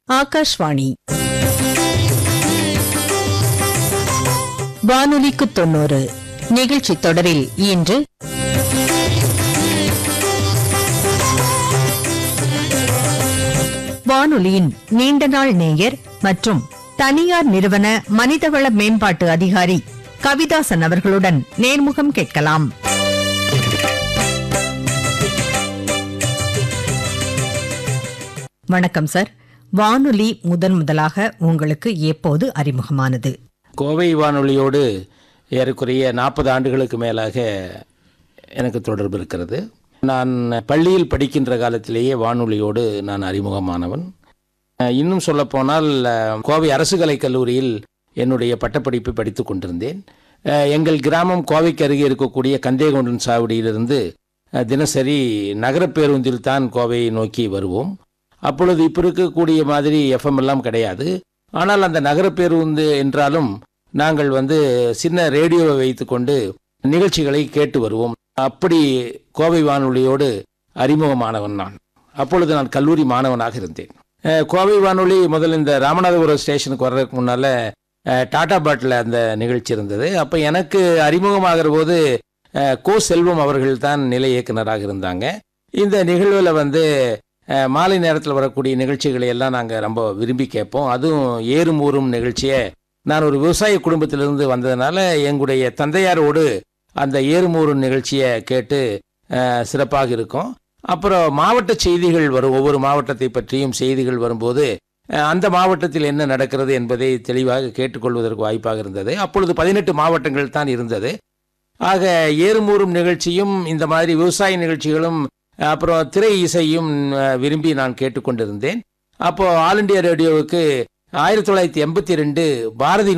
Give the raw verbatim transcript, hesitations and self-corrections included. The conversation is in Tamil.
ஆகாஷ்வாணி வானொலிக்கு தொண்ணூறு நிகழ்ச்சி தொடரில் இன்று வானொலியின் நீண்ட நாள் நேயர் மற்றும் தனியார் நிறுவன மனிதவள மேம்பாட்டு அதிகாரி கவிதாசன் அவர்களுடன் நேர்முகம் கேட்கலாம். வணக்கம் சார். வானொலி முதன் முதலாக உங்களுக்கு எப்போது அறிமுகமானது? கோவை வானொலியோடு ஏறக்குறைய நாற்பது ஆண்டுகளுக்கு மேலாக எனக்கு தொடர்பு இருக்கிறது. நான் பள்ளியில் படிக்கின்ற காலத்திலேயே வானொலியோடு நான் அறிமுகமானவன். இன்னும் சொல்லப்போனால் கோவை அரசு கலைக் கல்லூரியில் என்னுடைய பட்டப்படிப்பை படித்து கொண்டிருந்தேன். எங்கள் கிராமம் கோவைக்கு அருகே இருக்கக்கூடிய கந்தேகொண்டன் சாவடியிலிருந்து தினசரி நகர பேருந்தில் தான் கோவையை நோக்கி வருவோம். அப்பொழுது இப்போ இருக்கக்கூடிய மாதிரி எஃப்எம் எல்லாம் கிடையாது. ஆனால் அந்த நகர பேருந்து என்றாலும் நாங்கள் வந்து சின்ன ரேடியோவை வைத்துக்கொண்டு நிகழ்ச்சிகளை கேட்டு வருவோம். அப்படி கோவை வானொலியோடு அறிமுகமானவன் நான். அப்பொழுது நான் கல்லூரி மாணவனாக இருந்தேன். கோவை வானொலி முதல்ல இந்த ராமநாதபுரம் ஸ்டேஷனுக்கு வர்றதுக்கு முன்னால் டாடா பாட்டில் அந்த நிகழ்ச்சி இருந்தது. அப்போ எனக்கு அறிமுகமாகிற போது கோ செல்வம் அவர்கள் தான் நிலை இயக்குனராக இருந்தாங்க. இந்த நிகழ்வில் வந்து மாலை நேரத்தில் வரக்கூடிய நிகழ்ச்சிகளை எல்லாம் நாங்கள் ரொம்ப விரும்பி கேட்போம். அதுவும் ஏறும் ஊறும் நிகழ்ச்சியை நான் ஒரு விவசாய குடும்பத்திலிருந்து வந்ததுனால எங்களுடைய தந்தையாரோடு அந்த ஏறும் ஊறும் நிகழ்ச்சியை கேட்டு சிறப்பாக இருக்கும். அப்புறம் மாவட்ட செய்திகள் வரும். ஒவ்வொரு மாவட்டத்தை பற்றியும் செய்திகள் வரும்போது அந்த மாவட்டத்தில் என்ன நடக்கிறது என்பதை தெளிவாக கேட்டுக்கொள்வதற்கு வாய்ப்பாக இருந்தது. அப்பொழுது பதினெட்டு மாவட்டங்கள் தான் இருந்தது. ஆக ஏறும் ஊறும் நிகழ்ச்சியும் இந்த மாதிரி விவசாய நிகழ்ச்சிகளும் அப்புறம் திரை இசையும் விரும்பி நான் கேட்டுக்கொண்டிருந்தேன். அப்போது ஆல் இண்டியா ரேடியோவுக்கு ஆயிரத்தி தொள்ளாயிரத்தி எண்பத்தி ரெண்டு பாரதி